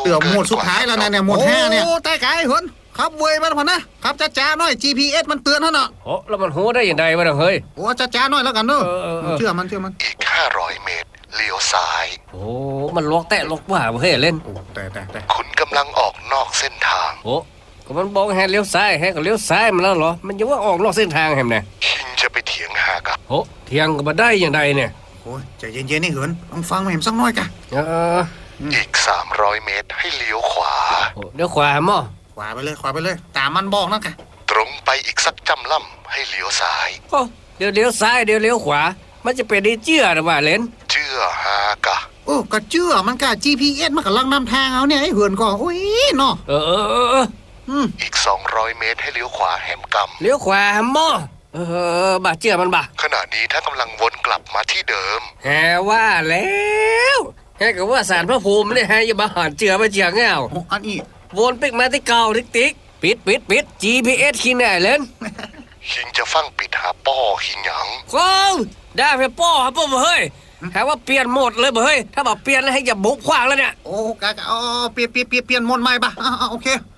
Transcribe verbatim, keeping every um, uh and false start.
เตือหมดสุดท้ายแล้วนะเนี่ยหมดห้าเนี่ยโอ้แต่ไกลเหินครับเว้ยมันพอนะครับจ้าจ้าหน่อย จี พี เอส มันเตือนท่านอ่ะโอ้แล้วมันโหได้ยังไงวะเฮ้ยโอ้จ้าจ้าหน่อยแล้วกันเนอะเชื่อมันเชื่อมันอีกห้าร้อยเมตรเลี้ยวซ้ายโอ้มันล็อกแตะล็อกว่าเฮ้ยเล่นโอ้แต่แต่แต่คุณกำลังออกนอกเส้นทางโอ้ก็มันบอกให้เลี้ยวซ้ายให้ก็เลี้ยวซ้ายมันแล้วเหรอมันยังว่าออกนอกเส้นทางแฮมเนี่ยคิงจะไปเถียงหากับโอ้เถียงก็มาได้ยังไงเนี่ยโอ้ยใจเย็นๆนี่เหินลองฟังมาเห็นสักน้อยกันเอออีกสามร้อยเมตรให้เลี้ยวขวาโอ้เลี้ยวขวามั้งขวาไปเลยขวาไปเลยตามมันบอกนะกันตรงไปอีกสักจำล่ำให้เลี้ยวซ้ายโอ้เดี๋ยวเลี้ยวซ้ายเดี๋ยวเลี้ยวขวามันจะเป็นได้เจื้อหรือว่าเล่นเจื้อหากะโอ้ก็เจื้อมันก็ จี พี เอส มันกำลังนำทางเอาเนี่ยไอ้เหินก็โอ้ยเนาะเออเออเอออีกสองร้อยเมตรให้เลี้ยวขวาแหมกำเลี้ยวขวามั้งเออบาเจื้อมันบ่ขณะนี้ถ้ากำลังวนกลับมาที่เดิมแฮว่าแล้วแฮก็ว่าสารพระภูมิเนี่ยแฮอย่ามาหันเจื้อมาเจื้อเงาอันนี้วนปิกมาที่เก่าติ๊กติ๊กปิดปิดปิด จี พี เอส คิงไหนเล่นคิงจะฟังปิดหาป้อคิงหยังโอ้ได้ไปป้อครับป้อเฮ้ยแฮว่าเปลี่ยนหมดเลยเฮ้ยถ้าบอกเปลี่ยนแล้วให้อย่าบุกขวางแล้วเนี่ยโอ้กะอ๋อเปลี่ยนเปลี่ยนเปลี่ยนหมดใหม่ป่ะโอเค